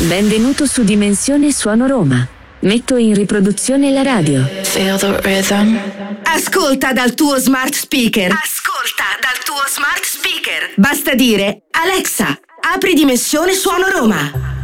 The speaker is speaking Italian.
Benvenuto su Dimensione Suono Roma. Metto in riproduzione la radio. Feel the rhythm. Ascolta dal tuo smart speaker. Basta dire: Alexa, apri Dimensione Suono Roma.